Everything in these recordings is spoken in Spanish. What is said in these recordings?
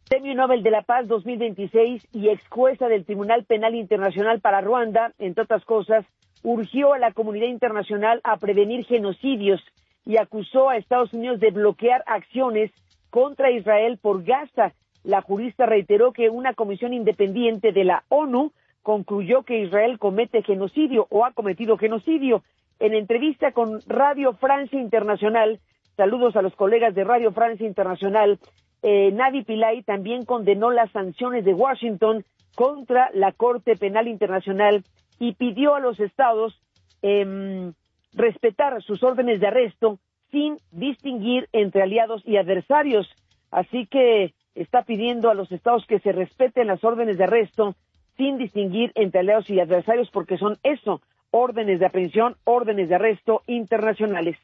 Premio Nobel de la Paz 2026 y ex jueza del Tribunal Penal Internacional para Ruanda, entre otras cosas, urgió a la comunidad internacional a prevenir genocidios y acusó a Estados Unidos de bloquear acciones contra Israel por Gaza. La jurista reiteró que una comisión independiente de la ONU concluyó que Israel comete genocidio o ha cometido genocidio. En entrevista con Radio Francia Internacional, saludos a los colegas de Radio Francia Internacional, Navi Pillay también condenó las sanciones de Washington contra la Corte Penal Internacional y pidió a los estados respetar sus órdenes de arresto sin distinguir entre aliados y adversarios. Así que está pidiendo a los estados que se respeten las órdenes de arresto sin distinguir entre aliados y adversarios, porque son eso, órdenes de aprehensión, órdenes de arresto internacionales.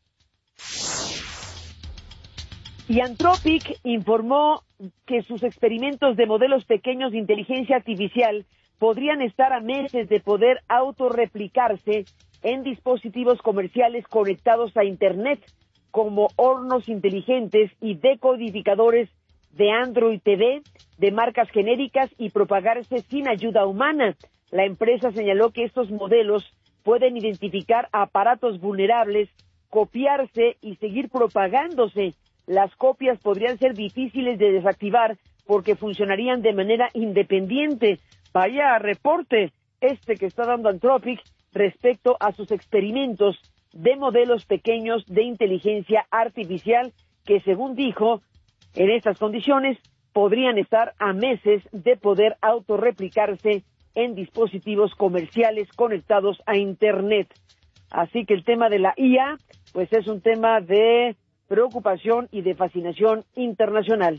Y Anthropic informó que sus experimentos de modelos pequeños de inteligencia artificial podrían estar a meses de poder autorreplicarse en dispositivos comerciales conectados a Internet, como hornos inteligentes y decodificadores de Android TV, de marcas genéricas y propagarse sin ayuda humana. La empresa señaló que estos modelos pueden identificar aparatos vulnerables, copiarse y seguir propagándose. Las copias podrían ser difíciles de desactivar porque funcionarían de manera independiente. Vaya reporte que está dando Anthropic respecto a sus experimentos de modelos pequeños de inteligencia artificial que, según dijo, en estas condiciones podrían estar a meses de poder autorreplicarse en dispositivos comerciales conectados a Internet. Así que el tema de la IA, pues es un tema de preocupación y de fascinación internacional.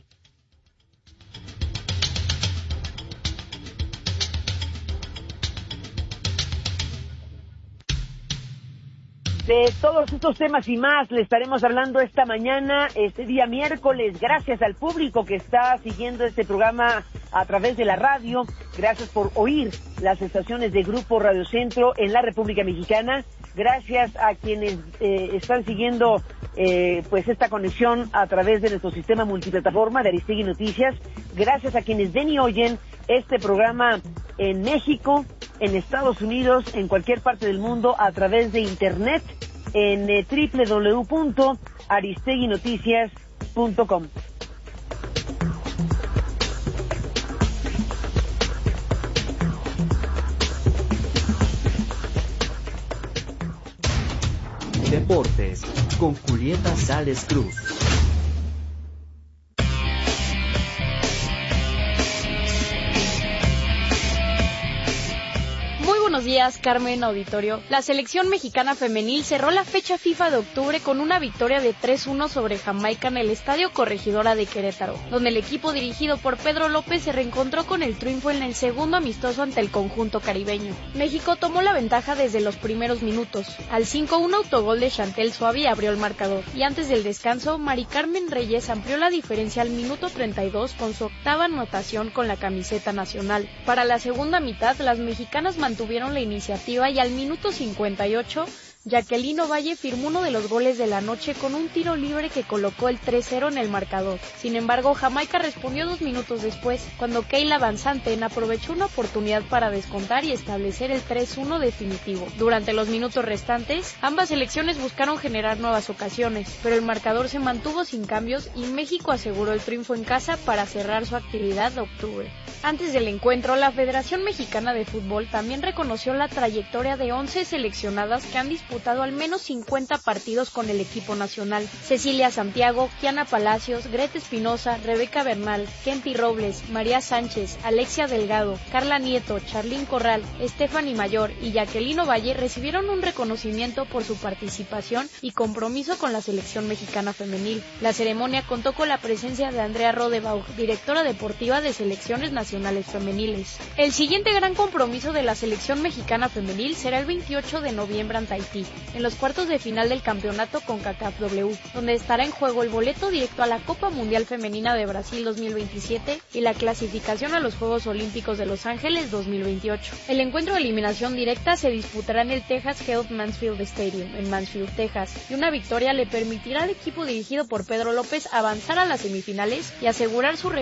De todos estos temas y más le estaremos hablando esta mañana, este día miércoles. Gracias al público que está siguiendo este programa a través de la radio. Gracias por oír las estaciones de Grupo Radio Centro en la República Mexicana. Gracias a quienes están siguiendo pues esta conexión a través de nuestro sistema multiplataforma de Aristegui Noticias. Gracias a quienes ven y oyen este programa en México, en Estados Unidos, en cualquier parte del mundo a través de Internet en www.aristeguinoticias.com. Deportes con Julieta Sales Cruz. Buenos días, Carmen, auditorio. La selección mexicana femenil cerró la fecha FIFA de octubre con una victoria de 3-1 sobre Jamaica en el Estadio Corregidora de Querétaro, donde el equipo dirigido por Pedro López se reencontró con el triunfo en el segundo amistoso ante el conjunto caribeño. México tomó la ventaja desde los primeros minutos. Al 5-1 autogol de Chantel Suavi abrió el marcador, y antes del descanso, Mari Carmen Reyes amplió la diferencia al minuto 32 con su octava anotación con la camiseta nacional. Para la segunda mitad, las mexicanas mantuvieron la iniciativa y al minuto 58 Jacqueline Ovalle firmó uno de los goles de la noche con un tiro libre que colocó el 3-0 en el marcador. Sin embargo, Jamaica respondió 2 minutos después, cuando Keila Van Santen aprovechó una oportunidad para descontar y establecer el 3-1 definitivo. Durante los minutos restantes, ambas selecciones buscaron generar nuevas ocasiones, pero el marcador se mantuvo sin cambios y México aseguró el triunfo en casa para cerrar su actividad de octubre. Antes del encuentro, la Federación Mexicana de Fútbol también reconoció la trayectoria de 11 seleccionadas que han disputado al menos 50 partidos con el equipo nacional. Cecilia Santiago, Kiana Palacios, Grete Espinosa, Rebeca Bernal, Kempi Robles, María Sánchez, Alexia Delgado, Carla Nieto, Charlín Corral, Stephanie Mayor y Jacqueline Ovalle recibieron un reconocimiento por su participación y compromiso con la selección mexicana femenil. La ceremonia contó con la presencia de Andrea Rodebauch, directora deportiva de Selecciones Nacionales Femeniles. El siguiente gran compromiso de la selección mexicana femenil será el 28 de noviembre ante Haití, en los cuartos de final del campeonato CONCACAF W, donde estará en juego el boleto directo a la Copa Mundial Femenina de Brasil 2027 y la clasificación a los Juegos Olímpicos de Los Ángeles 2028. El encuentro de eliminación directa se disputará en el Texas Health Mansfield Stadium, en Mansfield, Texas, y una victoria le permitirá al equipo dirigido por Pedro López avanzar a las semifinales y asegurar su